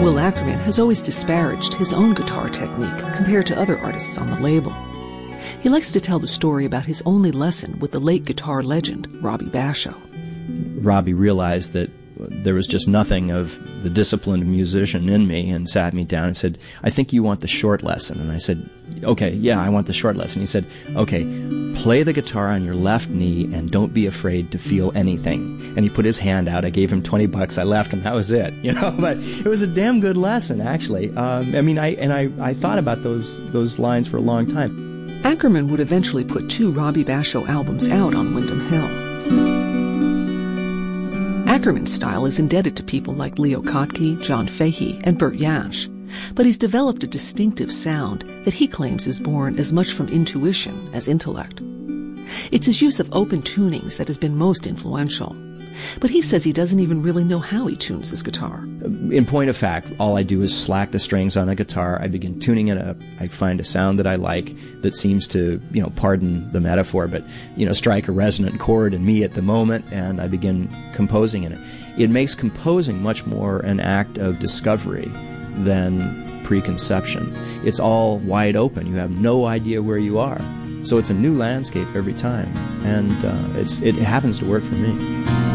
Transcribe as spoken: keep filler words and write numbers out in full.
Will Ackerman has always disparaged his own guitar technique compared to other artists on the label. He likes to tell the story about his only lesson with the late guitar legend, Robbie Basho. Robbie realized that there was just nothing of the disciplined musician in me and sat me down and said, I think you want the short lesson. And I said, okay, yeah, I want the short lesson. He said, okay, play the guitar on your left knee and don't be afraid to feel anything. And he put his hand out. I gave him twenty bucks. I left and that was it. You know, but it was a damn good lesson, actually. Um, I mean, I and I, I thought about those those lines for a long time. Ackerman would eventually put two Robbie Basho albums out on Windham Hill. Ackerman's style is indebted to people like Leo Kottke, John Fahey, and Bert Jansch, but he's developed a distinctive sound that he claims is born as much from intuition as intellect. It's his use of open tunings that has been most influential, but he says he doesn't even really know how he tunes his guitar. In point of fact, all I do is slack the strings on a guitar. I begin tuning it up. I find a sound that I like that seems to, you know, pardon the metaphor, but, you know, strike a resonant chord in me at the moment, and I begin composing in it. It makes composing much more an act of discovery than preconception. It's all wide open. You have no idea where you are. So it's a new landscape every time, and uh, it's it happens to work for me.